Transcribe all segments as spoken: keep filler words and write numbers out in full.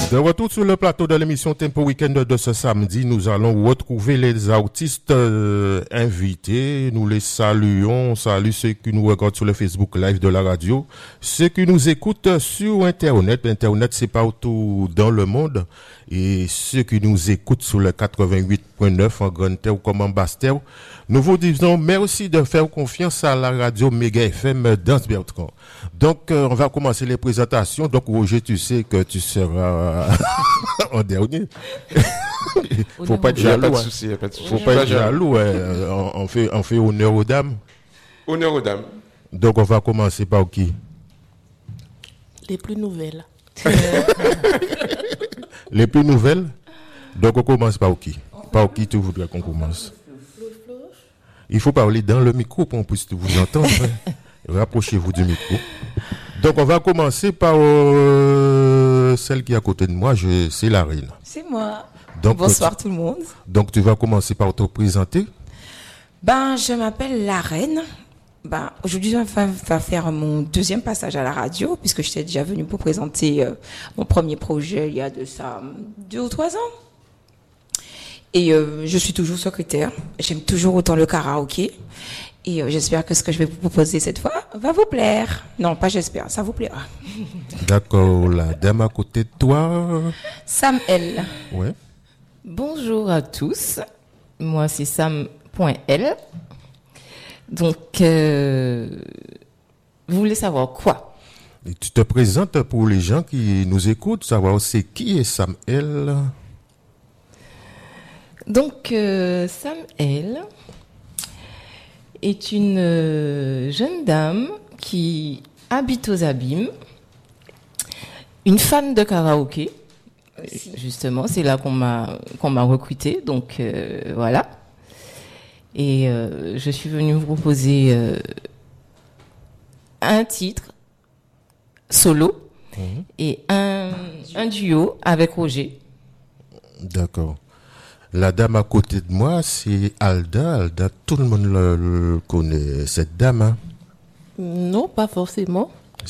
De retour sur le plateau de l'émission Tempo Weekend de ce samedi, nous allons retrouver les artistes euh, invités. Nous les saluons. Salut ceux qui nous regardent sur le Facebook Live de la radio, ceux qui nous écoutent sur Internet. Internet, c'est partout dans le monde. Et ceux qui nous écoutent sur le quatre-vingt-huit point neuf en Grande Terre ou comme en Basse Terre. Nous vous disons merci de faire confiance à la radio Méga F M d'Anse Bertrand. Donc, euh, on va commencer les présentations. Donc, Roger, tu sais que tu seras en dernier. Faut pas être jaloux. Pas de souci, pas de souci. Faut pas être jaloux. Euh, on, on fait, on fait honneur aux dames. Honneur aux dames. Donc, on va commencer par qui? Les plus nouvelles. Les plus nouvelles. Donc, on commence par qui? Par qui tu voudrais qu'on commence? Il faut parler dans le micro pour qu'on puisse vous entendre. Rapprochez-vous du micro. Donc, on va commencer par euh, celle qui est à côté de moi. Je, c'est la reine. C'est moi. Donc, bonsoir tu, tout le monde. Donc, tu vas commencer par te présenter. Ben, je m'appelle la reine. Ben, aujourd'hui, je vais faire mon deuxième passage à la radio, puisque j'étais déjà venue pour présenter euh, mon premier projet il y a de ça deux ou trois ans. Et euh, je suis toujours secrétaire. J'aime toujours autant le karaoké. Et euh, j'espère que ce que je vais vous proposer cette fois va vous plaire. Non, pas j'espère, ça vous plaira. D'accord, la dame à côté de toi. Sam L. Ouais. Bonjour à tous. Moi, c'est Sam.L. Donc, euh, vous voulez savoir quoi? Et tu te présentes pour les gens qui nous écoutent, savoir c'est qui est Sam L. Donc, euh, Sam L est une euh, jeune dame qui habite aux Abîmes, une fan de karaoké. Aussi. Justement, c'est là qu'on m'a qu'on m'a recrutée. Donc euh, voilà. Et euh, je suis venue vous proposer euh, un titre solo mmh. et un un duo avec Roger. D'accord. La dame à côté de moi, c'est Alda. Alda, tout le monde le, le connaît, cette dame. Hein? Non, pas forcément.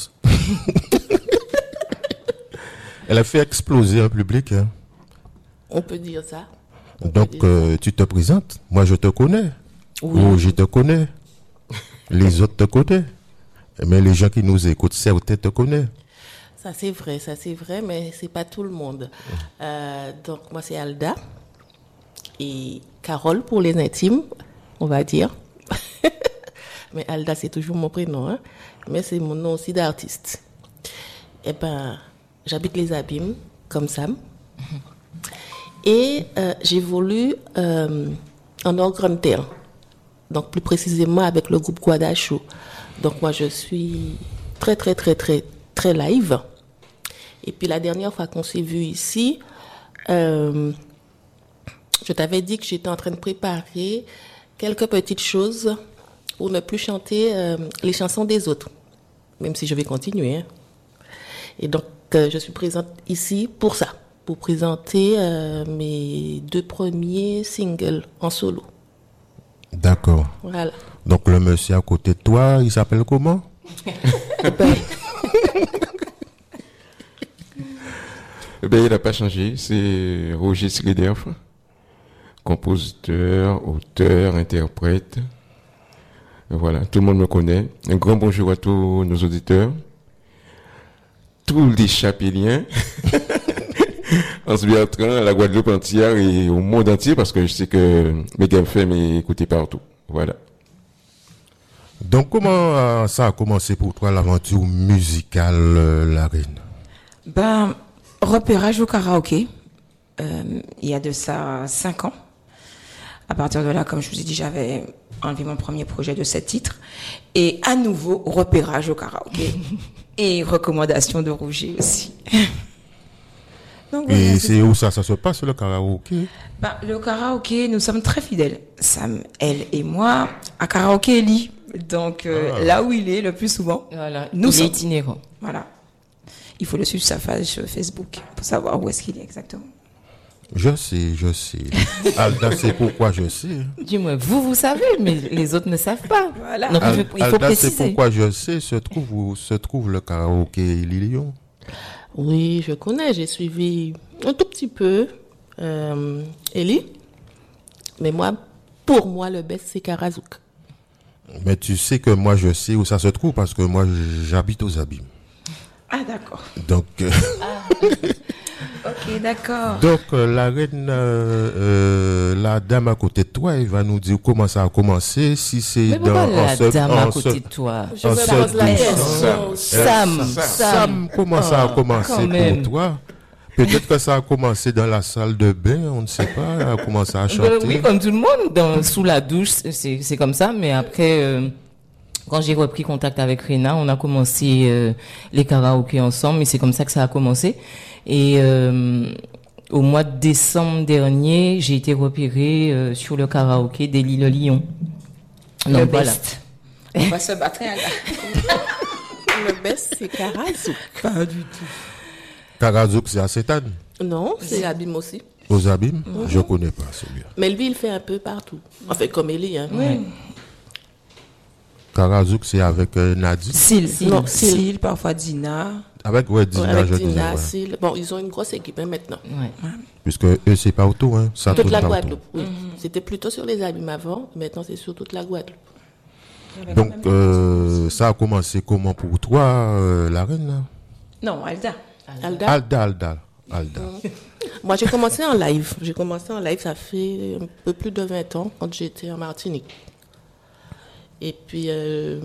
Elle a fait exploser un public. Hein? On peut dire ça. On Donc, dire euh, ça. Tu te présentes. Moi, je te connais. Oui. Oh, je te connais. Les autres te connaissent. Mais les gens qui nous écoutent, certains te connaissent. Ça, c'est vrai, ça, c'est vrai, mais c'est pas tout le monde. Euh, donc, moi, c'est Alda. Et Carole pour les intimes, on va dire. Mais Alda, c'est toujours mon prénom, hein. Mais c'est mon nom aussi d'artiste. Eh ben, j'habite les Abîmes, comme Sam. Et euh, j'évolue euh, en hors grande terre. Donc, plus précisément avec le groupe Guadacho. Donc, moi, je suis très, très, très, très, très live. Et puis, la dernière fois qu'on s'est vu ici, euh, je t'avais dit que j'étais en train de préparer quelques petites choses pour ne plus chanter euh, les chansons des autres, même si je vais continuer. Hein. Et donc, euh, je suis présente ici pour ça, pour présenter euh, mes deux premiers singles en solo. D'accord. Voilà. Donc, le monsieur à côté de toi, il s'appelle comment? ben... ben, il n'a pas changé, c'est Roger Sliderf. Compositeur, auteur, interprète. Voilà, tout le monde me connaît. Un grand bonjour à tous nos auditeurs. Tous les chapéliens. En se Bertrand, à la Guadeloupe entière et au monde entier, parce que je sais que Méga F M est écouté partout. Voilà. Donc, comment euh, ça a commencé pour toi, l'aventure musicale, euh, la reine? Ben, repérage au karaoké. Euh, il y a de ça cinq ans. À partir de là, comme je vous ai dit, j'avais enlevé mon premier projet de sept titres. Et à nouveau, repérage au karaoké. Et recommandation de Roger aussi. Donc, et voilà, c'est, c'est où ça, ça se passe, le karaoké? Ben, le karaoké, nous sommes très fidèles. Sam, elle et moi, à Karaoké Eli. Donc, euh, ah. là où il est le plus souvent, voilà, nous il sommes. est itinérant. Voilà. Il faut le suivre sa page Facebook pour savoir où est-ce qu'il est exactement. Je sais, je sais. Alda, c'est pourquoi je sais. Du moins, vous, vous savez, mais les autres ne savent pas. Voilà. Donc, Al- il faut, il faut Alda, préciser. c'est pourquoi je sais, se trouve où se trouve le karaoké Lilion. Oui, je connais. J'ai suivi un tout petit peu euh, Ellie. Mais moi, pour moi, le best, c'est Karazouk. Mais tu sais que moi, je sais où ça se trouve parce que moi, j'habite aux Abîmes. Ah, d'accord. Donc, euh, Ok, d'accord. donc euh, la reine, euh, euh, la dame à côté de toi, elle va nous dire comment ça a commencé, si c'est Mais dans pourquoi la en se- dame en à se- côté de toi? Je en me se pose la déchant. question. Sam, Sam. Sam, comment ça a Oh, commencé quand même. pour toi? Peut-être que ça a commencé dans la salle de bain, on ne sait pas, elle a commencé à chanter. Ben oui, comme tout le monde, dans, sous la douche, c'est, c'est comme ça. Mais après, euh, quand j'ai repris contact avec Rena, on a commencé euh, les karaokés ensemble, et c'est comme ça que ça a commencé. Et euh, au mois de décembre dernier, j'ai été repérée euh, sur le karaoké d'Élie Le Lion. Donc Le voilà. best. On va se battre, hein, là. Le best, c'est Karazouk. Pas du tout. Karazouk, c'est à Sétane, Non, c'est Abîme aussi. aux Abîmes. Je connais pas celui-là. Mais lui, il fait un peu partout. Enfin, comme Ellie. Hein. Ouais. Karazouk, c'est avec euh, Nadi. Sil, Non, Sil, Sil. Sil, parfois Dina. Avec ouais, Dina, Ouais, avec je disais, Dina, ouais. Sil. Bon, ils ont une grosse équipe hein, maintenant. Ouais. Puisque eux, c'est pas auto, hein. Ça Toute tourne la pas Guadeloupe, oui. C'était plutôt sur les Abîmes avant. Maintenant, c'est sur toute la Guadeloupe. Donc, euh, ça a commencé comment pour toi, euh, la reine, là? Non, Alda. Alda. Alda, Alda, Alda. Moi, j'ai commencé en live. J'ai commencé en live, ça fait un peu plus de vingt ans, quand j'étais en Martinique. Et puis, euh,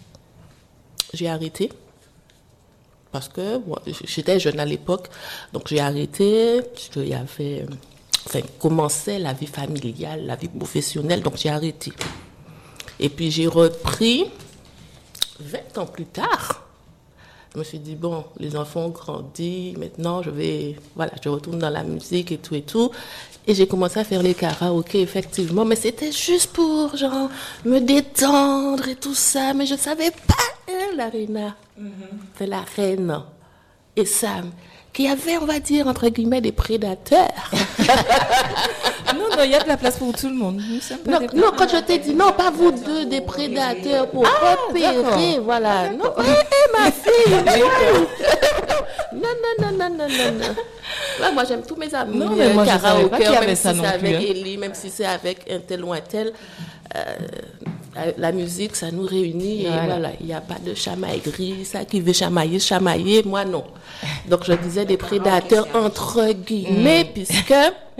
j'ai arrêté. Parce que bon, j'étais jeune à l'époque. Donc, j'ai arrêté. Parce qu'il y avait. Enfin, commençait la vie familiale, la vie professionnelle. Donc, j'ai arrêté. Et puis, j'ai repris vingt ans plus tard. Je me suis dit, bon, les enfants ont grandi, maintenant je vais, voilà, je retourne dans la musique et tout et tout. Et j'ai commencé à faire les karaokés, effectivement, mais c'était juste pour, genre, me détendre et tout ça, mais je ne savais pas, hein, la Rena, c'est la reine, et Sam, qui avait, on va dire, entre guillemets, des prédateurs. Non, non, il y a de la place pour tout le monde. Nous sommes pas Non, des- non, quand je t'ai dit, non, pas vous deux, des prédateurs pour repérer, d'accord. voilà. Non, hé, hé, ma fille, non, non, non, non, non, non, non. Là, moi, j'aime tous mes amis. Non, mais moi, je savais pas karaoké, qu'il y avait même ça si non c'est plus, avec hein. Ellie, même si c'est avec un tel ou un tel. euh, la, la musique, ça nous réunit et Voilà. voilà, il n'y a pas de chamaillerie, ça qui veut chamailler, chamailler, moi non. Donc, je disais des prédateurs entre guillemets, puisque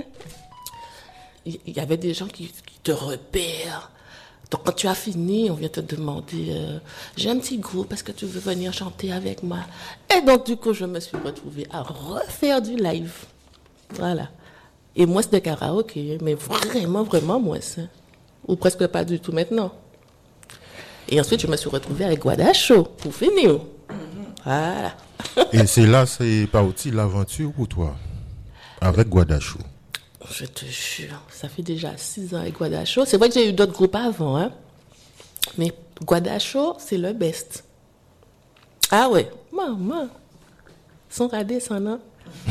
il y, y avait des gens qui, qui te repèrent. Donc, quand tu as fini, on vient te demander euh, j'ai un petit groupe, est-ce que tu veux venir chanter avec moi? Et donc, du coup, je me suis retrouvée à refaire du live. Voilà. Et moi, c'est de karaoké, mais vraiment, vraiment moins. Hein. Ou presque pas du tout maintenant. Et ensuite, je me suis retrouvée avec Guadacho pour finir. Voilà. Et c'est là, c'est pas aussi l'aventure pour toi, avec Guadacho. Je te jure, ça fait déjà six ans avec Guadacho. C'est vrai que j'ai eu d'autres groupes avant, hein. Mais Guadacho, c'est le best. Ah ouais, maman. Son radé, son nom.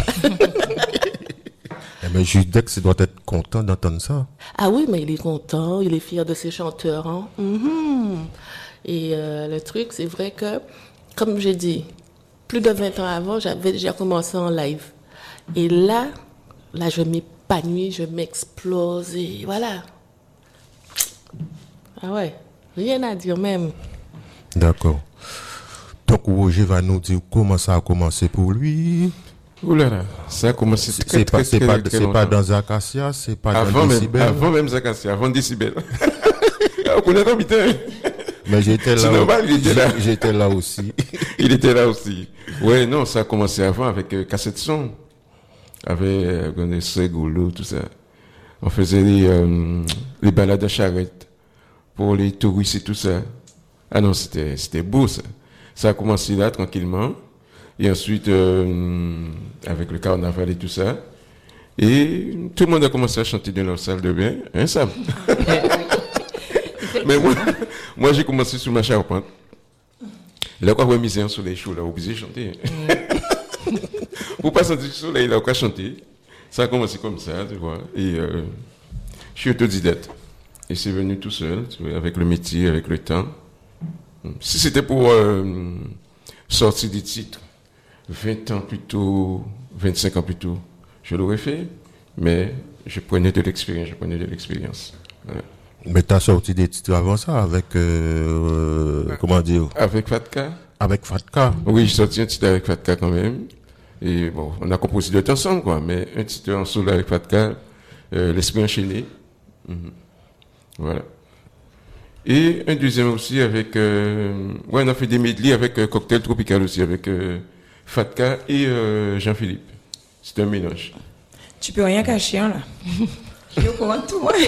Eh ben, Judex doit être content d'entendre ça. Ah oui, mais il est content, il est fier de ses chanteurs. Hein. Mhm. Et euh, le truc, c'est vrai que, comme j'ai dit, plus de vingt ans avant, j'avais déjà commencé en live. Et là, là, je m'épanouis, je m'explose et voilà. Ah ouais, rien à dire même. D'accord. Donc, Roger va nous dire comment ça a commencé pour lui. Ouh là là, ça a commencé C'est très, pas, très, c'est très, pas, très c'est longtemps. pas dans Acacia, c'est pas Avant dans même, Décibel. avant même Zakassia, avant Décibel. On connaît ton putain. Mais j'étais C'est là, normal, il était là. j'étais là aussi. Il était là aussi. Ouais, non, ça a commencé avant avec euh, cassette son. Avec euh, Gonesse, Golo, tout ça. On faisait les, euh, les balades à charrette pour les touristes et tout ça. Ah non, c'était, c'était beau ça. Ça a commencé là, tranquillement. Et ensuite, euh, avec le carnaval et tout ça. Et tout le monde a commencé à chanter dans leur salle de bain. Hein, Sam? Mais moi, moi j'ai commencé sous ma charpente. Là, quand on misé un soleil chaud, là, obligé de chanter. Pour pas sentir le soleil, là, on va chanter. Ça a commencé comme ça, tu vois. Et euh, je suis autodidacte. Et c'est venu tout seul, tu vois, avec le métier, avec le temps. Si c'était pour euh, sortir des titres, vingt ans plus tôt, vingt-cinq ans plus tôt, je l'aurais fait, mais je prenais de l'expérience, je prenais de l'expérience. Voilà. Mais tu as sorti des titres avant ça avec, euh, euh, comment dire? Avec Fatka? Avec Fatka. Oui, j'ai sorti un titre avec Fatka quand même. Et bon, on a composé d'autres ensemble, quoi, mais un titre en solo avec Fatka, euh, L'Esprit enchaîné. Mm-hmm. Voilà. Et un deuxième aussi avec, euh, ouais, on a fait des medley avec euh, Cocktail Tropical aussi, avec euh, Fatka et euh, Jean-Philippe. C'est un mélange. Tu peux rien cacher, hein, là. Je suis au courant de tout, moi.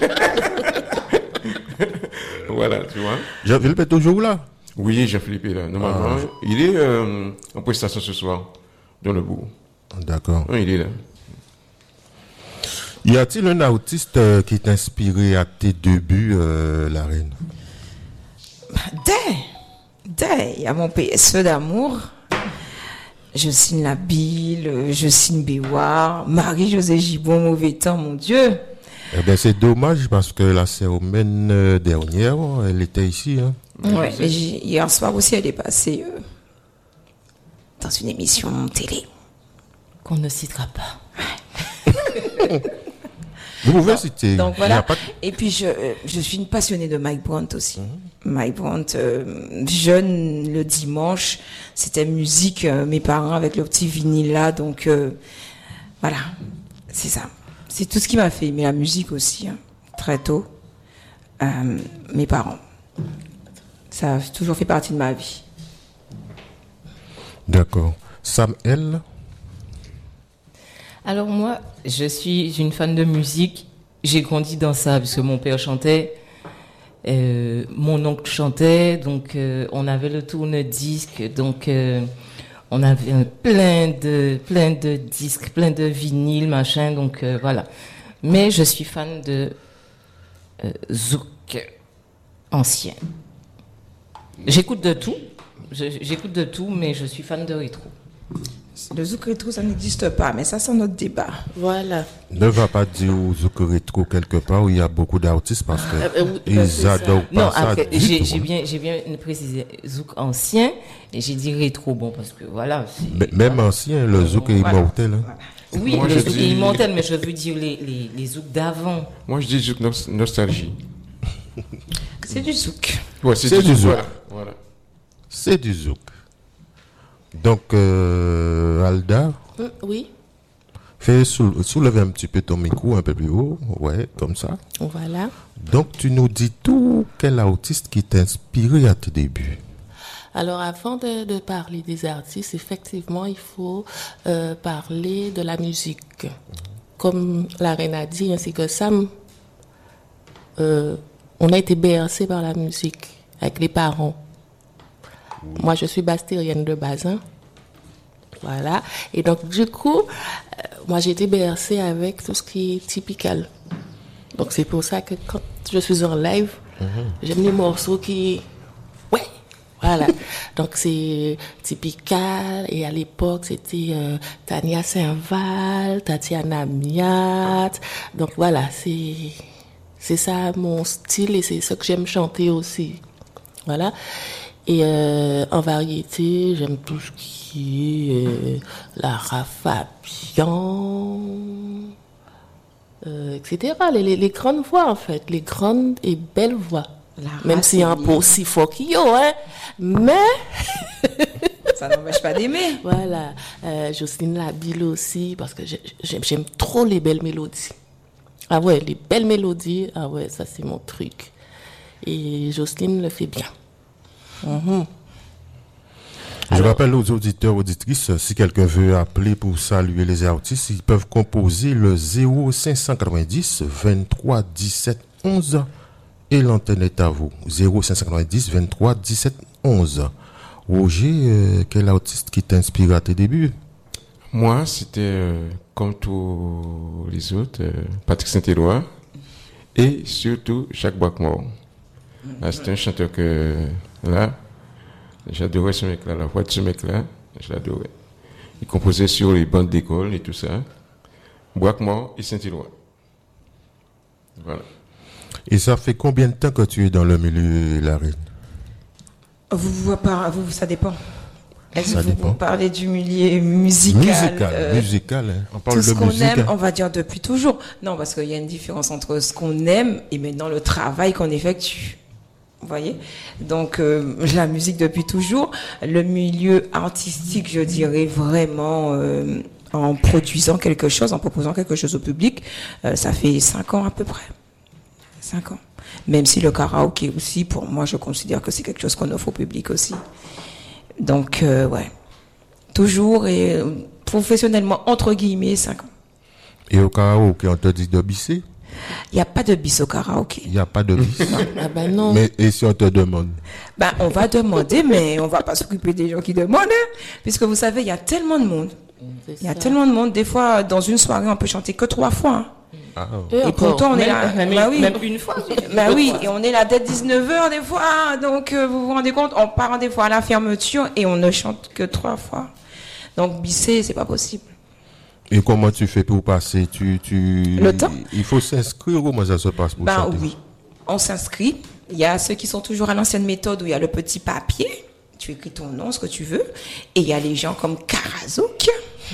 Voilà, tu vois. Jean-Philippe est toujours là? Oui, Jean-Philippe est là. Normalement, ah. il est euh, en prestation ce soir, dans le bout. D'accord. Oui, il est là. Y a-t-il un artiste euh, qui t'a inspiré à tes débuts, euh, la reine? Dès, dès, il y a mon P S E d'amour. Je signe la Bille, je signe Béouard, Marie-Josée Gibon, Mauvais Temps, mon Dieu. Eh bien, c'est dommage parce que la semaine euh, dernière, elle était ici. Hein. Ouais, et hier soir aussi, elle est passée euh, dans une émission télé. Qu'on ne citera pas. Vous pouvez citer. Donc voilà. Pas... Et puis je, je suis une passionnée de Mike Brandt aussi. Mm-hmm. Mike Brandt, euh, jeune le dimanche, c'était musique, euh, mes parents avec le petit vinyle là, donc euh, voilà, c'est ça. C'est tout ce qui m'a fait aimer la musique aussi, hein, très tôt. Euh, mes parents. Ça a toujours fait partie de ma vie. D'accord. Sam L. Alors moi, je suis une fan de musique. J'ai grandi dans ça parce que mon père chantait, euh, mon oncle chantait, donc euh, on avait le tourne-disque, donc euh, on avait plein de plein de disques, plein de vinyles, machin, donc euh, voilà. Mais je suis fan de euh, zouk ancien. J'écoute de tout, je, j'écoute de tout, mais je suis fan de rétro. Le zouk rétro, ça n'existe pas, mais ça, c'est notre débat. Voilà. Ne va pas dire zouk rétro quelque part où il y a beaucoup d'artistes parce que euh, euh, ils ben, adorent pas non, ça. après, du j'ai, tout, j'ai hein. bien, j'ai bien précisé zouk ancien et j'ai dit rétro, bon, parce que voilà. Mais, même voilà. Ancien, le zouk est Voilà. immortel. Hein. Voilà. Oui, Moi, le je zouk dis- est immortel, mais je veux dire les, les, les zouks d'avant. Moi, je dis zouk nos- nostalgie. C'est du zouk. Ouais, c'est, C'est du du zouk. zouk. Voilà. voilà. C'est du zouk. Donc, euh, Alda, Hum, oui, fais sou- soulève un petit peu ton micro un peu plus haut. Ouais, comme ça. voilà. Donc, tu nous dis tout quel artiste qui t'a inspiré à tes débuts. Alors, avant de, de parler des artistes, effectivement, il faut euh, parler de la musique. Comme la reine a dit, ainsi que Sam, euh, on a été bercé par la musique avec les parents. Moi, je suis bastérienne de base. Hein. Voilà. Et donc, du coup, euh, moi, j'ai été bercée avec tout ce qui est typical. Donc, c'est pour ça que quand je suis en live, mm-hmm. j'aime les morceaux qui... Ouais, voilà. Donc, c'est typical. Et à l'époque, c'était euh, Tania Saint-Val, Tatiana Miat. Donc, voilà, c'est... C'est ça mon style et c'est ça que j'aime chanter aussi. Voilà. Et euh, en variété, j'aime tout ce qui est euh, Lara Fabian, euh, et cetera. Les, les, les grandes voix, en fait. Les grandes et belles voix. Lara, Même s'il y a un pot si fort qu'il y a, hein. Mais... Ça n'empêche pas d'aimer. Voilà. Euh, Jocelyne Labille aussi, parce que j'aime, j'aime trop les belles mélodies. Ah ouais, les belles mélodies, ah ouais, ça c'est mon truc. Et Jocelyne le fait bien. Mm-hmm. Je Alors, rappelle aux auditeurs, auditrices, si quelqu'un veut appeler pour saluer les artistes, ils peuvent composer le zéro cinq cent quatre-vingt-dix vingt-trois dix-sept onze et l'antenne est à vous. zéro cinq cent quatre-vingt-dix vingt-trois dix-sept onze. Roger, euh, quel artiste qui t'inspire à tes débuts? Moi, c'était, euh, comme tous les autres, euh, Patrick Saint-Éloi et surtout Jacques Boismort. Ah, c'était un chanteur que, là, j'adorais ce mec-là, la voix de ce mec-là, je l'adorais. Il composait sur les bandes d'école et tout ça. Boismort et Saint-Éloi. Voilà. Et ça fait combien de temps que tu es dans le milieu, la reine? Vous, vous, par, vous, ça dépend. Est-ce Ça que vous, dépend. vous parlez du milieu musical Musical, euh, musical. Hein. On parle tout ce de qu'on musique. aime, hein. on va dire depuis toujours. Non, parce qu'il y a une différence entre ce qu'on aime et maintenant le travail qu'on effectue. Vous voyez? Donc, euh, la musique depuis toujours. Le milieu artistique, je dirais vraiment, euh, en produisant quelque chose, en proposant quelque chose au public, euh, ça fait cinq ans à peu près. Cinq ans. Même si le karaoké aussi, pour moi, je considère que c'est quelque chose qu'on offre au public aussi. Donc, euh, ouais. Toujours et euh, professionnellement, entre guillemets, cinq ans. Et au karaoké, on te dit de bisser? Il n'y a pas de bis au karaoké. Il n'y a pas de bis. Ah ben non. Mais et si on te demande? Ben, on va demander, mais on va pas s'occuper des gens qui demandent, hein, puisque vous savez, il y a tellement de monde. C'est Il y a ça. tellement de monde. Des fois, dans une soirée, on peut chanter que trois fois. Hein. Ah, Et, Et encore, pourtant, on est Même, là. même- Bah oui. même une fois. Bah oui, et on est là dès dix-neuf heures des fois. Donc, euh, vous vous rendez compte, on part des fois à la fermeture et on ne chante que trois fois. Donc, bisser, c'est pas possible. et comment tu fais pour passer? Tu, tu... Le temps? Il faut s'inscrire. Comment ça se passe pour Ben chanter? oui, on s'inscrit. Il y a ceux qui sont toujours à l'ancienne méthode où il y a le petit papier. Tu écris ton nom, ce que tu veux. Et il y a les gens comme Karazouk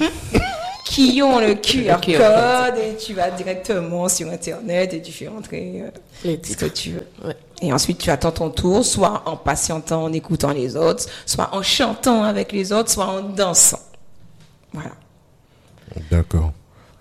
qui ont le Q R Q R code et tu vas directement sur Internet et tu fais entrer euh, Les ce titres. que tu veux. Ouais. Et ensuite, tu attends ton tour, soit en patientant, en écoutant les autres, soit en chantant avec les autres, soit en dansant. Voilà. D'accord.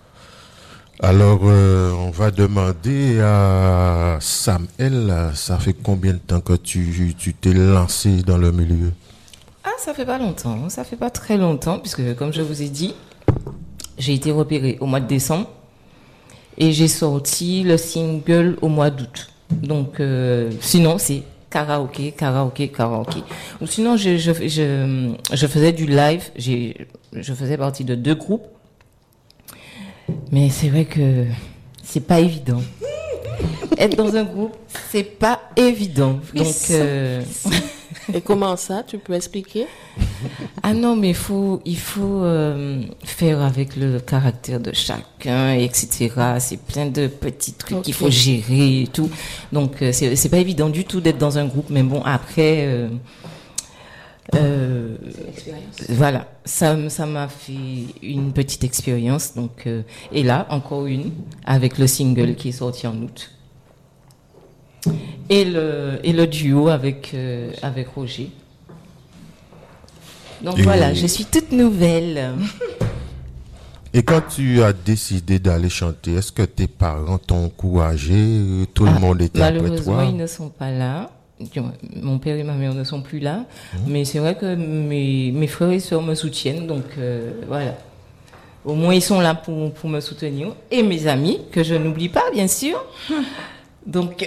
Alors, euh, on va demander à Samuel, ça fait combien de temps que tu tu t'es lancé dans le milieu? Ah, ça fait pas longtemps, ça fait pas très longtemps, puisque comme je vous ai dit, j'ai été repérée au mois de décembre et j'ai sorti le single au mois d'août. Donc, euh, sinon, c'est karaoké, karaoké, karaoké. Ou sinon, je, je, je, je faisais du live, j'ai, je faisais partie de deux groupes, mais c'est vrai que c'est pas évident. Être dans un groupe, c'est pas évident. Oui, Donc, ça. euh, Et comment ça? Tu peux expliquer? Ah non, mais il faut, il faut euh, faire avec le caractère de chacun, et cetera. C'est plein de petits trucs Ok. qu'il faut gérer et tout. Donc, euh, c'est, c'est pas évident du tout d'être dans un groupe. Mais bon, après, euh, euh, voilà, ça, m- ça m'a fait une petite expérience. Donc, euh, et là, encore une avec le single qui est sorti en août. Et le, et le duo avec, euh, avec Roger. Donc Et- voilà, je suis toute nouvelle. Et quand tu as décidé d'aller chanter, est-ce que tes parents t'ont encouragé? Tout le Ah, monde était après Malheureusement, toi? ils ne sont pas là. Du moins, mon père et ma mère ne sont plus là. Mais c'est vrai que mes, mes frères et sœurs me soutiennent. Donc euh, voilà. Au moins, ils sont là pour, pour me soutenir. Et mes amis, que je n'oublie pas, bien sûr. Donc,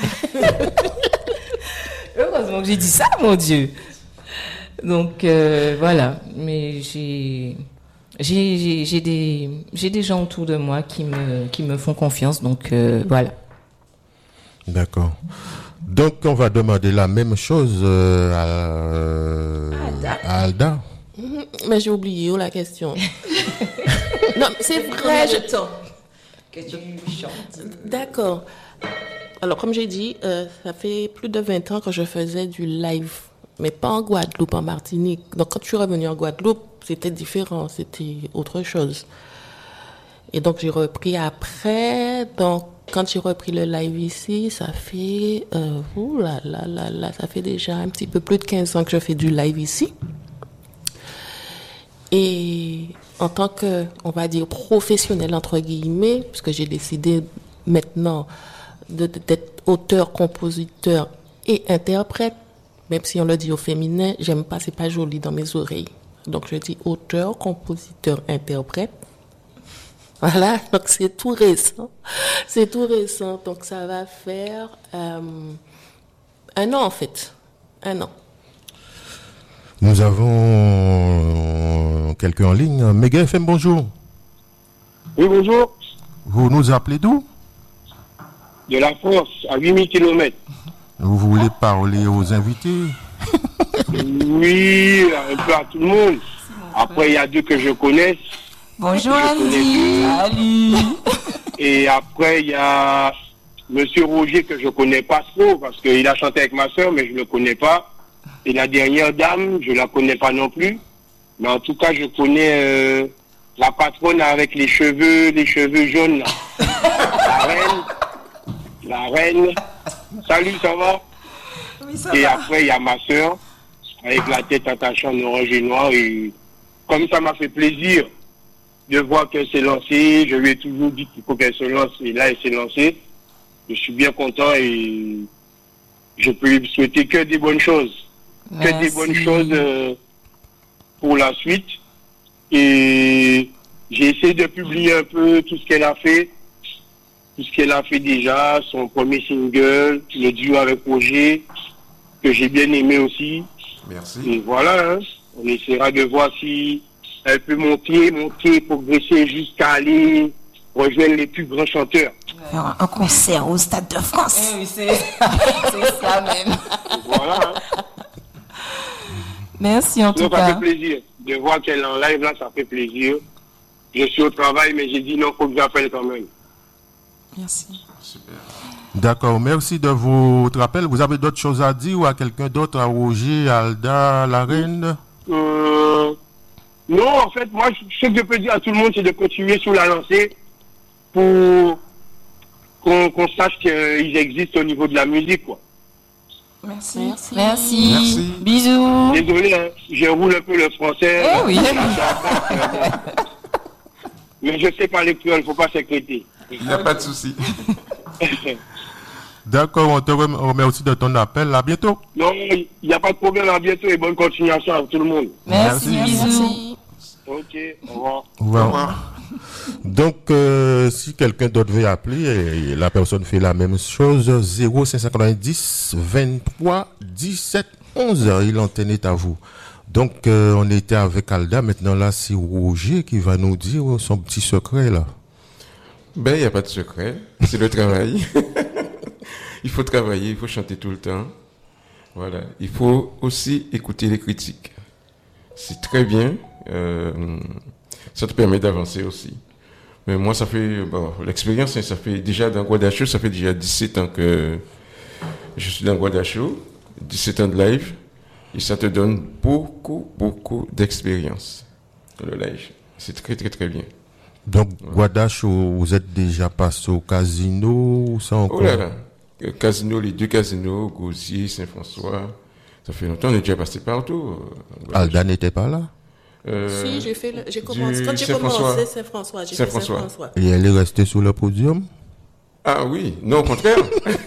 heureusement que j'ai dit ça, mon Dieu. Donc euh, voilà. Mais j'ai... J'ai, j'ai, j'ai des, j'ai des gens autour de moi qui me, qui me font confiance. Donc euh, voilà. D'accord. Donc, on va demander la même chose euh, à, euh, à Alda. Mais j'ai oublié oh, la question. Non, mais c'est vrai. je- temps que tu chantes. D'accord. Alors, comme j'ai dit, euh, ça fait plus de vingt ans que je faisais du live, mais pas en Guadeloupe, en Martinique. Donc, quand je suis revenue en Guadeloupe, c'était différent, c'était autre chose. Et donc, j'ai repris après. Donc, quand j'ai repris le live ici, ça fait, euh, ouh là là là là, ça fait déjà un petit peu plus de quinze ans que je fais du live ici. Et en tant que, on va dire, professionnel, entre guillemets, puisque j'ai décidé maintenant de- de- d'être auteur, compositeur et interprète, même si on le dit au féminin, j'aime pas, c'est pas joli dans mes oreilles. Donc je dis auteur, compositeur, interprète. Voilà, donc c'est tout récent. C'est tout récent, donc ça va faire euh, un an en fait. Un an. Nous avons quelqu'un en ligne. Méga F M, bonjour. Oui, bonjour. Vous nous appelez d'où? De la France, à huit mille kilomètres. Vous voulez parler aux invités? Oui, un peu à tout le monde. Après, il y a deux que je connais. Bonjour Je connais Andy. deux. Et après, il y a Monsieur Roger que je connais pas trop parce qu'il a chanté avec ma soeur, mais je le connais pas. Et la dernière dame, je la connais pas non plus. Mais en tout cas, je connais euh, la patronne avec les cheveux, les cheveux jaunes. Là. La reine. La reine. Salut, ça va? Oui, ça et va. après, il y a ma soeur, avec la tête attachée en orange et noir. Et comme ça m'a fait plaisir de voir qu'elle s'est lancée, je lui ai toujours dit qu'il faut qu'elle se lance. Et là, elle s'est lancée. Je suis bien content et je peux lui souhaiter que des bonnes choses. Merci. Que des bonnes choses euh, pour la suite. Et j'ai essayé de publier un peu tout ce qu'elle a fait. Tout ce qu'elle a fait déjà, son premier single, le duo avec Roger, que j'ai bien aimé aussi. Merci. Et voilà, hein, on essaiera de voir si elle peut monter, monter, progresser jusqu'à aller rejoindre les plus grands chanteurs. Faire un concert au Stade de France. Eh oui, c'est c'est ça même. Voilà. Hein. Merci en tout Donc, ça cas. fait plaisir. De voir qu'elle est en live, là, ça fait plaisir. Je suis au travail, mais j'ai dit non, faut que j'appelle quand même. Merci. Super. D'accord, merci de votre appel. Vous avez d'autres choses à dire ou à quelqu'un d'autre, à Roger, à Alda, à la reine? Euh, non, en fait, moi, ce que je peux dire à tout le monde, c'est de continuer sur la lancée pour qu'on qu'on sache qu'ils existent au niveau de la musique, quoi. Merci. Merci. Merci. Merci. Bisous. Désolé, hein, je roule un peu le français. Eh oui. Mais je sais parler créole, il ne faut pas s'inquiéter. Il n'y a pas de souci. D'accord, on te rem- remercie de ton appel. À bientôt. Non, il n'y a pas de problème, à bientôt et bonne continuation à tout le monde. Merci, Merci. bisous. Merci. Ok, au revoir. Au revoir. Donc, euh, si quelqu'un d'autre veut appeler, et la personne fait la même chose, zéro cinq cent quatre-vingt-dix vingt-trois dix-sept onze, et l'antenne est à vous. Donc, euh, on était avec Alda, maintenant là, c'est Roger qui va nous dire son petit secret là. Ben, il n'y a pas de secret. C'est le travail. Il faut travailler, il faut chanter tout le temps. Voilà. Il faut aussi écouter les critiques. C'est très bien. Euh, ça te permet d'avancer aussi. Mais moi, ça fait, bon, l'expérience, hein, ça fait déjà dans Guadacho, ça fait déjà dix-sept ans que je suis dans Guadacho, dix-sept ans de live, et ça te donne beaucoup, beaucoup d'expérience, le live. C'est très, très, très bien. Donc, Guadacho, vous êtes déjà passé au casino ou ça encore? Oh là là, Le casino, les deux casinos, Gauzier, Saint-François, ça fait longtemps, on est déjà passé partout. euh, Alda n'était pas là? euh, Si, j'ai fait le, j'ai du commencé, quand j'ai Saint-François. commencé Saint-François, j'ai fait Saint-François. Saint-François. Et elle est restée sur le podium? Ah oui, non, au contraire.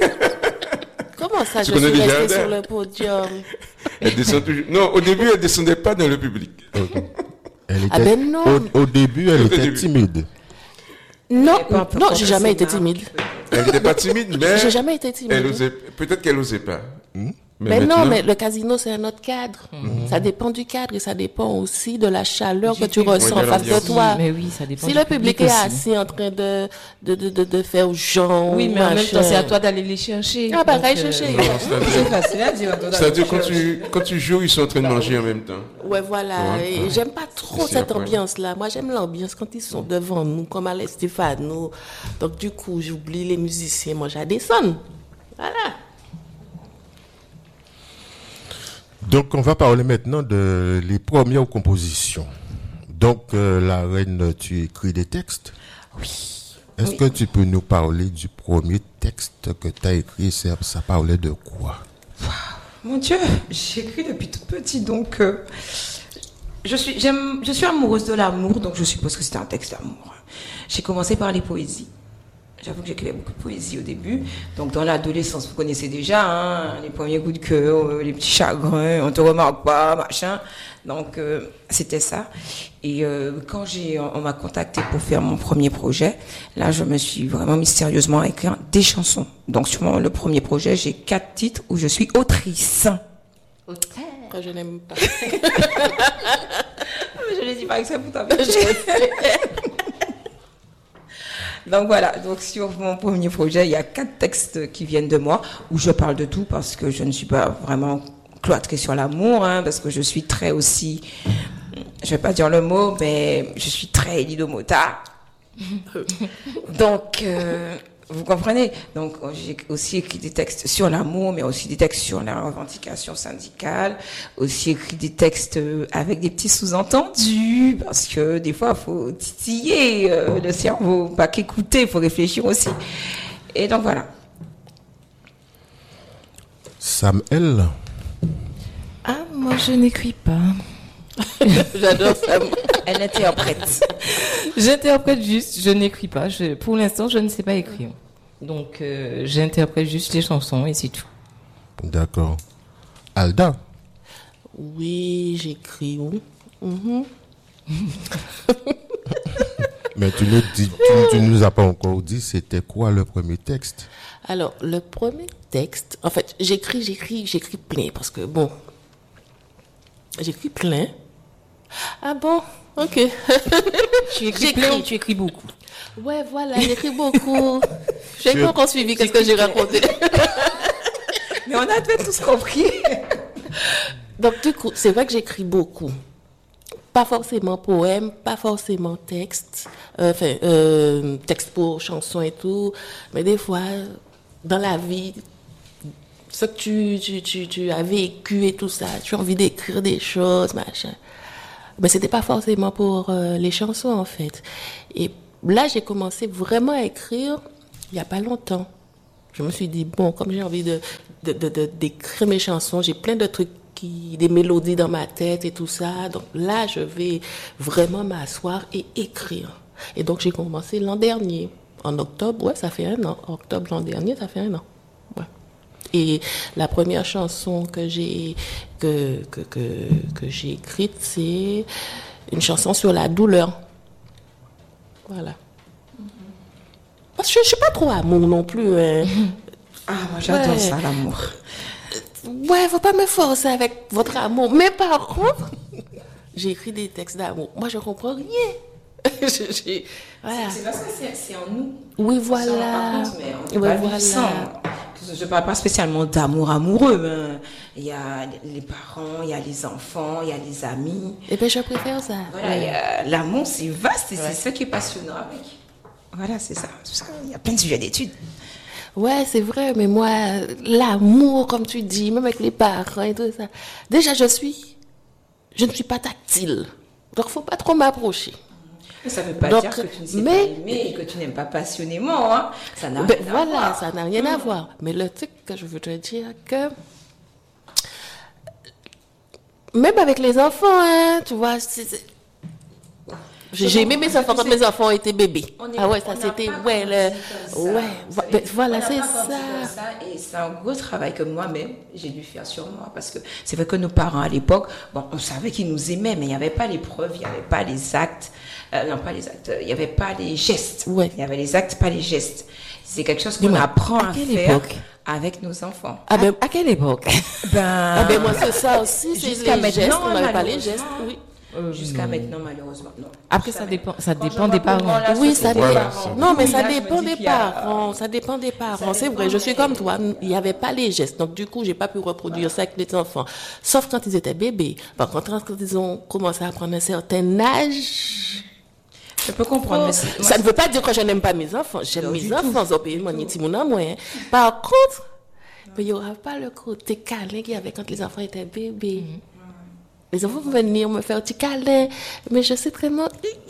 Comment ça, Tu je connais suis déjà restée Alda? sur le podium? Elle descend toujours. Non, au début, elle descendait pas dans le public. Elle était, Ah ben non. Au, au début, elle Au était début. timide. Non, Elle est pas un peu non, j'ai jamais été professionnelle. timide. Elle n'était pas timide, mais J'ai jamais été timide. elle osait. Peut-être qu'elle osait pas. Mais non, maintenant- mais le casino, c'est un autre cadre. Ça dépend du cadre et ça dépend aussi de la chaleur que tu public. ressens Oui, en de face de l'ambiance. toi. Mais oui, ça dépend Si du le public est aussi. assis en train de, de, de, de, de faire genre. Oui, mais en même machin. temps, c'est à toi d'aller les chercher. Ah, bah, Donc, va y chercher. Non, c'est-à-dire- C'est facile à dire. C'est-à-dire, quand tu, quand tu joues, ils sont en train de manger en même temps. Ouais, voilà. Ouais, Et ouais. j'aime pas trop C'est cette après. ambiance-là. Moi, j'aime l'ambiance quand ils sont devant nous, comme à l'Estéphano. Donc, du coup, j'oublie les musiciens. Moi, j'adescends. Voilà. Donc, on va parler maintenant de les premières compositions. Donc, euh, la reine, tu écris des textes? Oui. Est-ce Oui. que tu peux nous parler du premier texte que tu as écrit? Ça, ça parlait de quoi? Mon Dieu, j'écris depuis toute petite, donc euh, je suis, j'aime, je suis amoureuse de l'amour, donc je suppose que c'était un texte d'amour. J'ai commencé par les poésies. J'avoue que j'écrivais beaucoup de poésie au début. Donc dans l'adolescence, vous connaissez déjà hein, les premiers coups de cœur, euh, les petits chagrins, on te remarque pas, machin. Donc euh, c'était ça. Et euh, quand j'ai, on, on m'a contacté pour faire mon premier projet, là je me suis vraiment mystérieusement écrit des chansons. Donc sur mon, le premier projet, j'ai quatre titres où je suis autrice. Quand je n'aime pas. Je ne dis pas exprès pour t'embêter. Donc voilà, donc sur mon premier projet, il y a quatre textes qui viennent de moi, où je parle de tout, parce que je ne suis pas vraiment cloîtrée sur l'amour, hein, parce que je suis très aussi, je vais pas dire le mot, mais je suis très Lido Mota. Donc, euh, Vous comprenez? Donc, j'ai aussi écrit des textes sur l'amour, mais aussi des textes sur la revendication syndicale, aussi écrit des textes avec des petits sous-entendus, parce que des fois, il faut titiller euh, le cerveau, pas qu'écouter, il faut réfléchir aussi. Et donc, voilà. Samuel. Ah, moi, je n'écris pas. J'adore ça. Elle interprète. J'interprète juste, je n'écris pas. Je, pour l'instant, je ne sais pas écrire. Donc, euh, j'interprète juste les chansons et c'est tout. D'accord. Alda. Oui, j'écris. Oui. Mm-hmm. Mais tu ne dis, tu, tu nous as pas encore dit c'était quoi le premier texte? Alors, le premier texte, en fait, j'écris, j'écris, j'écris plein parce que bon, j'écris plein. Ah bon, ok. Tu écris plein, tu écris beaucoup. Ouais, voilà, j'écris beaucoup. J'ai pas encore suivi qu'est-ce que j'ai raconté. Mais on a tous compris. Donc, du coup, c'est vrai que j'écris beaucoup. Pas forcément poème, pas forcément texte, euh, enfin, euh, texte pour chansons et tout, mais des fois, dans la vie, ce que tu, tu, tu, tu as vécu et tout ça, tu as envie d'écrire des choses, machin. Mais c'était pas forcément pour euh, les chansons, en fait. Et là, j'ai commencé vraiment à écrire il y a pas longtemps. Je me suis dit, bon, comme j'ai envie de, de, de, de, d'écrire mes chansons, j'ai plein de trucs, qui, des mélodies dans ma tête et tout ça. Donc là, je vais vraiment m'asseoir et écrire. Et donc, j'ai commencé l'an dernier. En octobre, ouais, ça fait un an. Octobre l'an dernier, ça fait un an. Ouais. Et la première chanson que j'ai, que, que, que, que j'ai écrite, c'est une chanson sur la douleur. Voilà. Parce que je ne suis pas trop amour non plus. Hein. Ah, moi j'adore Ouais. ça, l'amour. Ouais, faut pas me forcer avec votre amour. Mais par contre, j'ai écrit des textes d'amour. Moi, je comprends rien. Je- j'ai- voilà. C'est parce que c'est, c'est en nous. Oui, On s'en rend voilà. pas compte, mais on peut Ouais, pas vivre voilà. sans. Je ne parle pas spécialement d'amour amoureux. Hein. Il y a les parents, il y a les enfants, il y a les amis. Eh bien, je préfère ça. Voilà, il y a- l'amour, c'est vaste et c'est ça qui est passionnant avec. Voilà, c'est ça. Parce qu'il y a plein de sujets d'études. Ouais, c'est vrai, mais moi, l'amour, comme tu dis, même avec les parents et tout ça. Déjà, je suis, je ne suis pas tactile. Donc, faut pas trop m'approcher. Mais ça ne veut pas Donc, dire que tu ne sais mais- pas aimer et que tu n'aimes pas passionnément. Hein. Ça n'a Ben, rien à voilà, voir. ça n'a rien à voir. Mais le truc que je veux te dire, que même avec les enfants, hein, tu vois, c'est- c'est- j'ai j'ai aimé mes enfants quand mes enfants étaient bébés. On est- Ah ouais, on ça n'a c'était, pas ouais, grandi le, comme ça. ouais, Vous vo- savez, ben, voilà, on n'a c'est pas grandi comme ça. ça. Et c'est un gros travail que moi-même, j'ai dû faire sur moi. Parce que c'est vrai que nos parents, à l'époque, bon, on savait qu'ils nous aimaient, mais il n'y avait pas les preuves, il n'y avait pas les actes. Euh, non, pas les actes, il n'y avait pas les gestes. Ouais. Il y avait les actes, pas les gestes. C'est quelque chose qu'on Dis-moi, apprend à à quelle faire époque avec nos enfants. Ah ben, À quelle époque? Ben, ah ben moi c'est ça aussi, c'est Jusqu'à les maintenant, gestes, on n'avait pas les malheureusement. gestes, oui. jusqu'à maintenant, malheureusement, non. Après, Jusqu'à ça dépend, maintenant. ça Quand dépend je des vois comment parents. la Oui, ça société dépend. avance, Non, mais oui, ça là, je me dépend dis des qu'il y a- parents. Ça dépend des parents. C'est vrai, je suis comme toi. Il n'y avait pas les gestes. Donc, du coup, j'ai pas pu reproduire ça avec les enfants. Sauf quand ils étaient bébés. Par contre, quand ils ont commencé à prendre un certain âge, Je peux comprendre, mais c'est- moi, ça ne veut pas dire que je n'aime pas mes enfants. J'aime Non, mes du enfants. Au pays, mon petit mon amour, hein. Par contre, il n'y aura pas le côté câlin qu'il y avait quand les enfants étaient bébés. Les enfants vont venir me faire un petit câlin, mais je sais vraiment.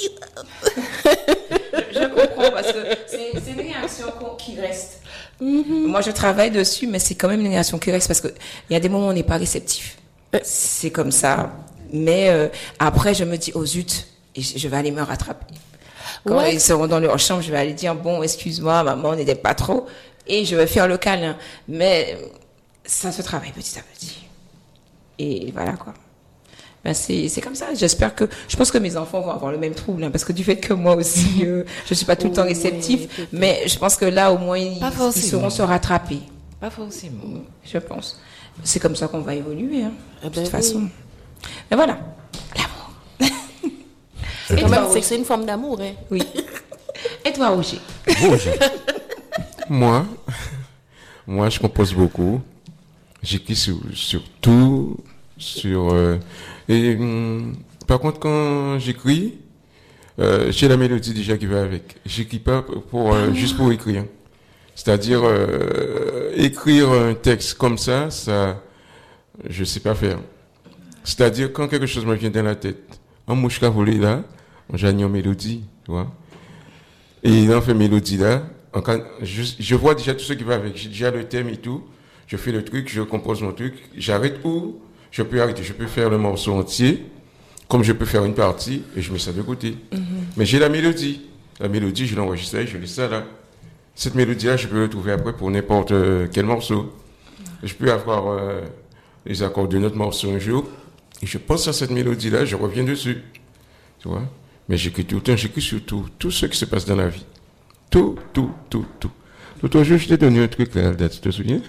je comprends parce que c'est c'est une réaction qu'on- qui reste. Moi, je travaille dessus, mais c'est quand même une réaction qui reste parce que il y a des moments où on n'est pas réceptif. C'est comme ça. Mais euh, après, je me dis, oh zut, et je je vais aller me rattraper. Quand Ouais. ils seront dans leur chambre, je vais aller dire, bon, excuse-moi, maman, on n'était pas trop. Et je vais faire le câlin. Mais euh, ça se travaille petit à petit. Et voilà, quoi. Ben c'est c'est comme ça. J'espère que je pense que mes enfants vont avoir le même trouble hein, parce que du fait que moi aussi euh, je suis pas tout le temps Oui, réceptif, peut-être. mais je pense que là au moins ils, Pas ils forcément. sauront se rattraper. Pas forcément. Je pense. C'est comme ça qu'on va évoluer hein, Eh de ben toute oui. façon. Mais voilà. L'amour. C'est Et quand toi, même, c'est Roger que c'est une forme d'amour, hein. Oui. Et toi Roger? Roger. Moi, moi, je compose beaucoup. J'écris sur, sur tout, sur. euh, et hum, par contre, quand j'écris, euh, j'ai la mélodie déjà qui va avec. J'écris pas pour euh, juste pour écrire. C'est-à-dire, euh, écrire un texte comme ça, ça, je sais pas faire. C'est-à-dire, quand quelque chose me vient dans la tête, en mouche volé là, j'ai une mélodie, tu vois. Et dans cette mélodie là, je, je vois déjà tout ce qui va avec. J'ai déjà le thème et tout. Je fais le truc, je compose mon truc. J'arrête ou je peux arrêter. Je peux faire le morceau entier, comme je peux faire une partie, et je mets ça de côté. Mm-hmm. Mais j'ai la mélodie. La mélodie, je l'enregistre là, je laisse ça là. Cette mélodie-là, je peux le trouver après pour n'importe quel morceau. Je peux avoir euh, les accords de notre morceau un jour, et je pense à cette mélodie-là, je reviens dessus. Tu vois? Mais j'écris tout le temps, j'écris sur tout, tout ce qui se passe dans la vie. Tout, tout, tout, tout. L'autre jour, je t'ai donné un truc là, tu te souviens?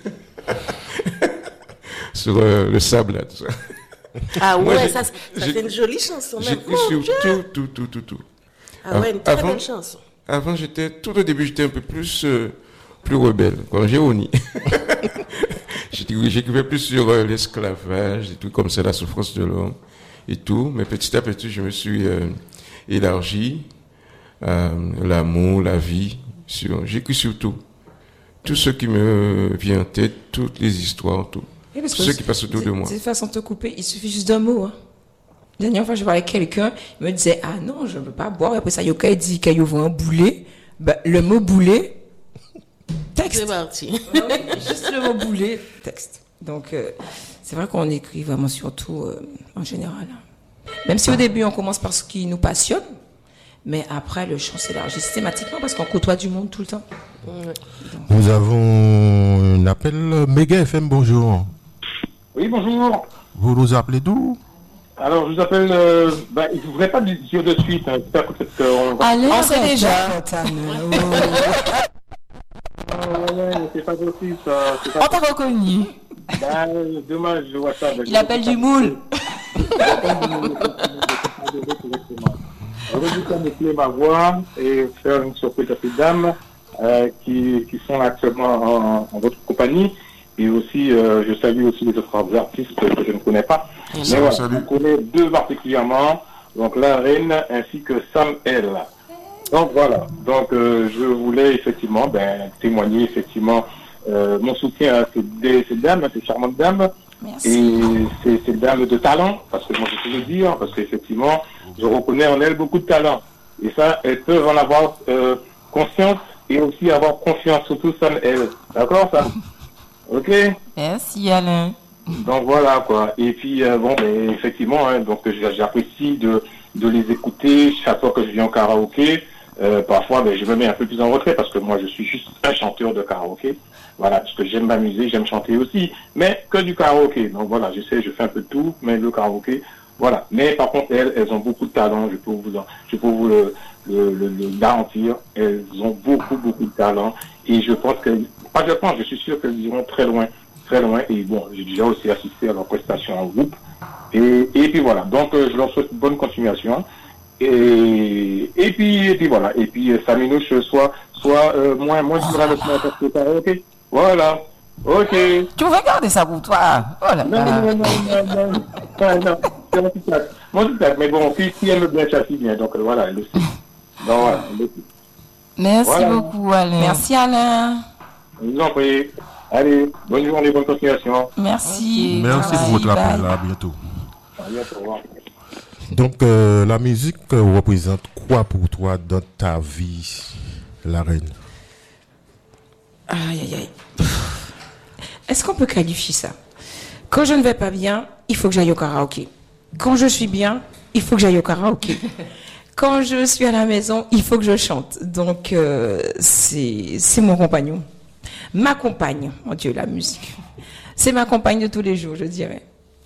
Sur euh, le sable là, tout ça. Ah ouais, Moi, ça, ça c'est une jolie chanson. J'écris sur tout, tout, tout, tout, tout. Ah ouais, une très avant, belle chanson. Avant, j'étais, tout au début, j'étais un peu plus, euh, plus rebelle, quand j'ai honni. J'écrivais plus sur euh, l'esclavage, et tout comme ça, la souffrance de l'homme, et tout. Mais petit à petit, je me suis euh, élargi, euh, l'amour, la vie, sur, j'écris sur tout. Tout ce qui me vient en tête, toutes les histoires, tout. Tout ce qui passe autour de moi. De toute façon, te couper, il suffit juste d'un mot, hein. La dernière fois, je parlais avec quelqu'un, il me disait, ah non, je ne veux pas boire. Et après ça, Yoka dit qu'il y a un boulet. Ben, le mot boulet, texte. C'est parti. Ah oui, juste le mot boulet, texte. Donc, euh, c'est vrai qu'on écrit vraiment surtout euh, en général. Même si au début, on commence par ce qui nous passionne, mais après, le champ s'élargit systématiquement parce qu'on côtoie du monde tout le temps. Ouais. Nous avons un appel Méga F M, bonjour. Oui, bonjour. Vous nous appelez d'où? Alors, je vous appelle... Euh, bah, je ne voudrais pas le dire de suite. Hein. J'espère que peut-être qu'on va... Allez, on sait déjà. Oh, ouais, c'est pas possible, ça. C'est pas On t'a reconnu. bah, dommage, je vois ça. Il appelle du moule. J'aurais dû camoufler ma voix et faire une surprise à ces dames euh, qui, qui sont actuellement en, en votre compagnie. Et aussi, euh, je salue aussi les autres artistes que je ne connais pas. Mais Salut, voilà, salut. je connais deux particulièrement, donc la reine ainsi que Sam L. Donc voilà, donc euh, je voulais effectivement ben, témoigner effectivement euh, mon soutien à ces, des, ces dames, à ces charmantes dames. Merci. Et ces, ces dames de talent, parce que moi je peux le dire, parce qu'effectivement, je reconnais en elles beaucoup de talent. Et ça, elles peuvent en avoir euh, conscience et aussi avoir confiance, surtout Sam L. D'accord, ça? Ok. Merci Alain. Donc voilà quoi. Et puis euh, bon, ben, effectivement, hein, donc j'apprécie de, de les écouter chaque fois que je viens au karaoké. Euh, parfois, ben, je me mets un peu plus en retrait parce que moi, je suis juste un chanteur de karaoké. Voilà, parce que j'aime m'amuser, j'aime chanter aussi, mais que du karaoké. Donc voilà, je sais, je fais un peu de tout, mais le karaoké, voilà. Mais par contre, elles, elles ont beaucoup de talent. Je peux vous, en, je peux vous le, le, le, le garantir. Elles ont beaucoup, beaucoup de talent. Et je pense que, pas je pense, je suis sûr qu'elles iront très loin. Très loin, et bon, j'ai déjà aussi assisté à leur prestation en groupe, et, et puis voilà, donc euh, je leur souhaite une bonne continuation, et, et puis et puis voilà, et puis euh, Saminouche soit, soit euh, moins, moins dur avec moi parce que karaoké, voilà, ok. Tu veux garder ça pour toi? Oh là Non, là. non, non, non, non, non, non, non, c'est mon petit sac, mon petit sac, mais bon, si, si elle me bien, chassis bien, donc euh, voilà, elle le sait. Donc voilà, elle le sait. Merci Voilà. beaucoup Alain. Merci Alain. Je vous en prie. Allez, bonne journée, bonne continuation. Merci. Merci pour votre Bye, appel, bye. à bientôt. À bientôt, au revoir. Donc, euh, la musique euh, représente quoi pour toi dans ta vie, la reine? Aïe, aïe, aïe. Est-ce qu'on peut qualifier ça? Quand je ne vais pas bien, il faut que j'aille au karaoké. Quand je suis bien, il faut que j'aille au karaoké. Quand je suis à la maison, il faut que je chante. Donc, euh, c'est, c'est mon compagnon. Ma compagne, mon Dieu, la musique. C'est ma compagne de tous les jours, je dirais.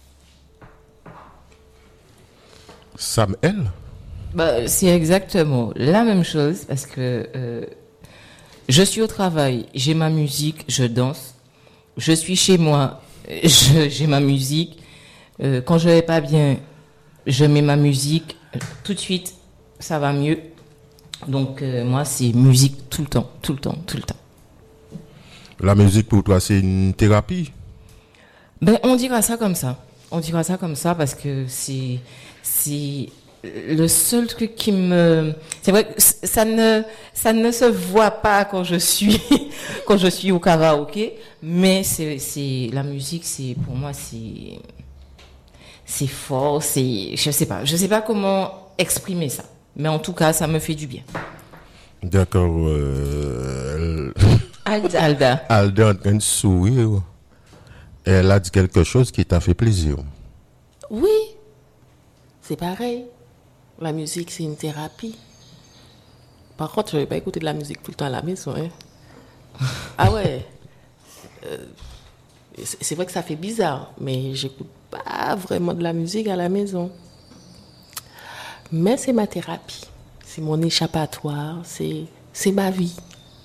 Sam L? Bah, c'est exactement la même chose parce que euh, je suis au travail, j'ai ma musique, je danse. Je suis chez moi, je, j'ai ma musique. Euh, quand je vais pas bien, je mets ma musique. Tout de suite, ça va mieux. Donc euh, moi, c'est musique tout le temps, tout le temps, tout le temps. La musique pour toi, c'est une thérapie? Ben, on dira ça comme ça. On dira ça comme ça parce que c'est, c'est le seul truc qui me, c'est vrai que ça ne, ça ne se voit pas quand je suis, quand je suis au karaoké, mais c'est, c'est, la musique, c'est, pour moi, c'est, c'est fort, c'est, je sais pas, je sais pas comment exprimer ça, mais en tout cas, ça me fait du bien. D'accord. Euh... Alda. Alda. Alda est en train de sourire. Elle a dit quelque chose qui t'a fait plaisir. Oui, c'est pareil. La musique, c'est une thérapie. Par contre, je ne vais pas écouter de la musique tout le temps à la maison. Hein. Ah ouais. Euh, c'est, c'est vrai que ça fait bizarre, mais j'écoute pas vraiment de la musique à la maison. Mais c'est ma thérapie. C'est mon échappatoire. C'est, c'est ma vie.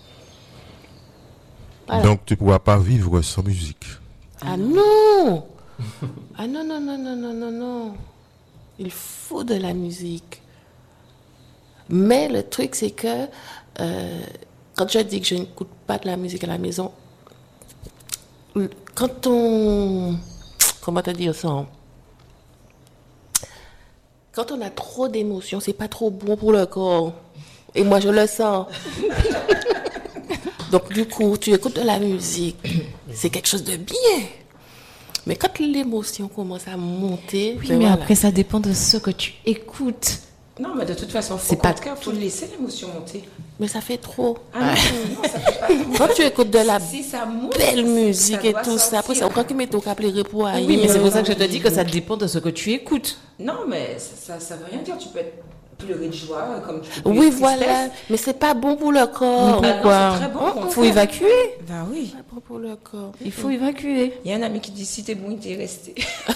Voilà. Donc, tu ne pourras pas vivre sans musique. Ah non! Ah non, non, non, non, non, non, non. Il faut de la musique. Mais le truc, c'est que euh, quand je dis que je n'écoute pas de la musique à la maison, quand on... Comment te dire ça? Quand on a trop d'émotions, c'est pas trop bon pour le corps. Et moi, je le sens. Donc, du coup, tu écoutes de la musique. C'est quelque chose de bien. Mais quand l'émotion commence à monter... Oui, ben mais voilà. après, ça dépend de ce que tu écoutes. Non, mais de toute façon, C'est c'est pas pas il faut laisser l'émotion monter. Mais ça fait trop. Ah non, non, ça fait pas trop. Quand tu écoutes de la Si ça monte, belle ça musique et doit tout ça, après, c'est sortir. encore que mettre au cap les repos à Oui, mais c'est pour ça que je te dis que ça dépend de ce que tu écoutes. Non, mais ça, ça, ça veut rien dire. Tu peux être pleurer de joie, comme tu peux Oui, pleurer de voilà. tristesse. Mais c'est pas bon pour le corps. Ah non, Pourquoi? c'est très bon, au Il contraire. faut évacuer. Ben oui. C'est pas bon pour le corps. Il faut évacuer. Il y a un ami qui dit si t'es bon, il t'est resté.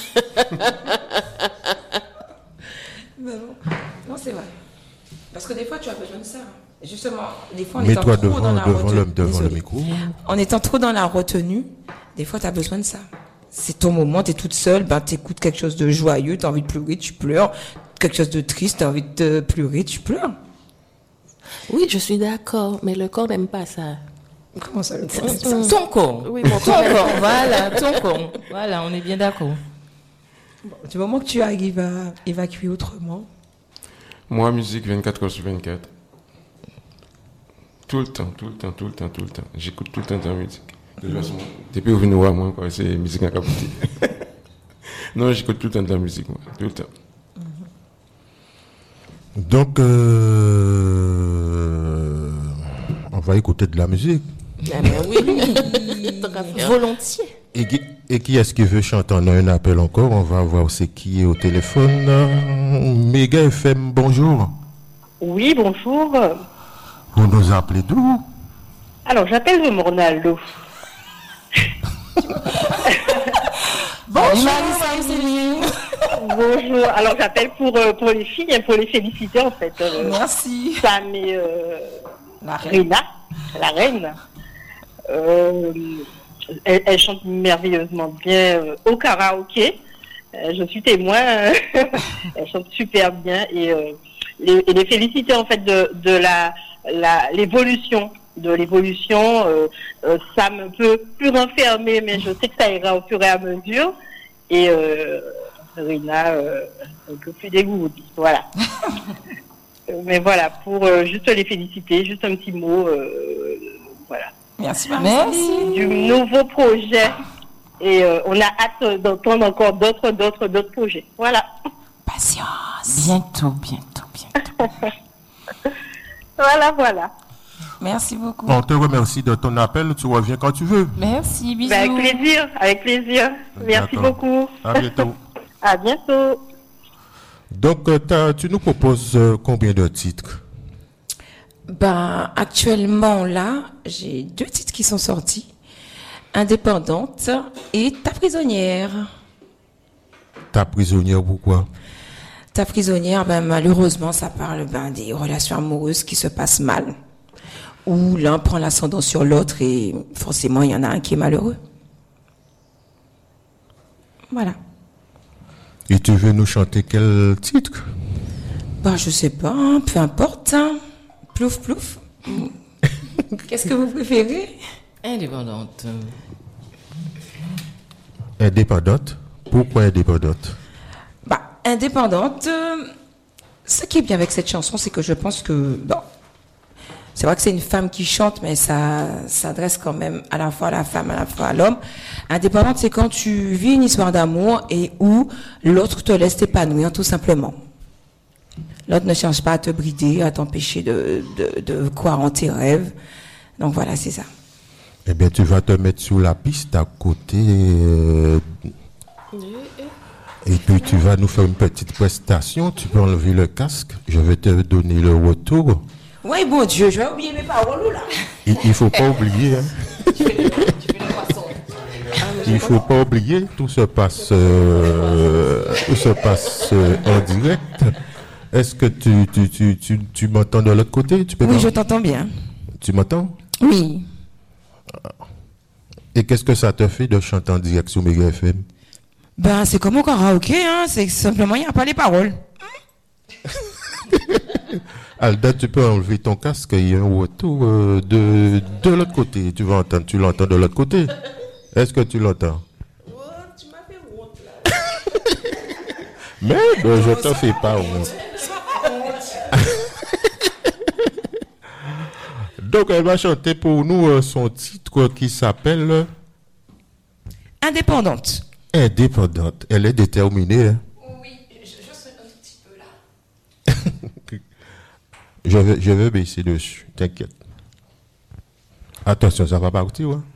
Ben bon. Non, c'est vrai. Parce que des fois, tu as besoin de ça. Justement, des fois, en étant Mets-toi trop devant, dans la devant, le, retenue. devant le Désolée. micro. En étant trop dans la retenue, des fois, tu as besoin de ça. C'est ton moment, tu es toute seule, ben, tu écoutes quelque chose de joyeux, tu as envie de pleurer, tu pleures. Quelque chose de triste, tu as envie de pleurer, tu pleures. Oui, je suis d'accord, mais le corps n'aime pas ça. Comment ça, le corps? Mm. Ton corps. Oui, mon Ton corps n'aime corps, pas. voilà, ton corps. Voilà, on est bien d'accord. Du moment que tu arrives à évacuer autrement. Moi, musique vingt-quatre heures sur vingt-quatre. Tout le temps, tout le temps, tout le temps, tout le temps. J'écoute tout le temps de la musique. De toute façon, depuis que vous venez voir moi, quoi, c'est musique à capoter. Non, j'écoute tout le temps de la musique, moi, tout le temps. Donc, euh, on va écouter de la musique. Ah ben oui. Tant qu'à faire. Volontiers. Et qui, et qui est-ce qui veut chanter? On a un appel encore. On va voir c'est qui est au téléphone. Méga F M, bonjour. Oui, bonjour. Vous nous appelez d'où? Alors, j'appelle de Mornaldo. Bonjour, Bonjour. Alors, j'appelle pour, euh, pour les filles, hein, pour les féliciter, en fait. Euh, Merci. Sam et euh, La reine. Rina, la reine. Euh, elle, elle chante merveilleusement bien euh, au karaoké. Euh, je suis témoin. euh, elle chante super bien. Et, euh, les, et les féliciter, en fait, de, de la, la, l'évolution. de l'évolution, euh, euh, Sam un peu plus renfermé, mais je sais que ça ira au fur et à mesure. Et euh, Rina, euh, un peu plus dégoûtée. Voilà. Euh, mais voilà, pour euh, juste les féliciter, juste un petit mot. Euh, voilà. Merci, Merci. Du nouveau projet. Et euh, on a hâte d'entendre encore d'autres, d'autres, d'autres projets. Voilà. Patience. Bientôt, bientôt, bientôt. Voilà, voilà. Merci beaucoup. On te remercie de ton appel. Tu reviens quand tu veux. Merci, bisous. Ben, avec plaisir, avec plaisir. Merci D'accord. beaucoup. À bientôt. À bientôt. Donc, euh, t'as- tu nous proposes euh, combien de titres? Ben, actuellement, là, j'ai deux titres qui sont sortis. Indépendante et Ta prisonnière. Ta prisonnière, pourquoi? Ta prisonnière, ben, malheureusement, ça parle ben, des relations amoureuses qui se passent mal. Où l'un prend l'ascendant sur l'autre et forcément, il y en a un qui est malheureux. Voilà. Et tu veux nous chanter quel titre? Ben, je sais pas, hein, peu importe. Hein. Plouf, plouf. Qu'est-ce que vous préférez? Indépendante. Indépendante. Pourquoi indépendante? Bah, indépendante, euh, ce qui est bien avec cette chanson, c'est que je pense que, bon, c'est vrai que c'est une femme qui chante, mais ça s'adresse quand même à la fois à la femme, à la fois à l'homme. Indépendante, c'est quand tu vis une histoire d'amour et où l'autre te laisse t'épanouir, tout simplement. L'autre ne cherche pas à te brider, à t'empêcher de, de, de croire en tes rêves. Donc voilà, c'est ça. Eh bien, tu vas te mettre sur la piste à côté. Euh, et puis, tu vas nous faire une petite prestation. Tu peux enlever le casque. Je vais te donner le retour. Oui, bon Dieu, je vais oublier mes paroles, là. Il ne faut pas oublier. Hein. Il faut pas oublier. Tout se passe, euh, tout se passe euh, en direct. Est-ce que tu, tu, tu, tu, tu m'entends de l'autre côté? Tu peux Oui, pas... je t'entends bien. Tu m'entends? Oui. Et qu'est-ce que ça te fait de chanter en direct sur Méga F M? Ben, c'est comme au karaoké, hein. C'est simplement, il n'y a pas les paroles. Alda, tu peux enlever ton casque, il y a un retour euh, de, de l'autre côté. Tu vas entendre, tu l'entends de l'autre côté? Est-ce que tu l'entends? Oh, tu m'as fait honte là. Mais ben, je te fais pas honte. Donc, elle va chanter pour nous euh, son titre qui s'appelle Indépendante. Indépendante. Elle est déterminée. Hein? Oui, je, je suis un petit peu là. je, vais, je vais baisser dessus, t'inquiète. Attention, ça va partir. Hein?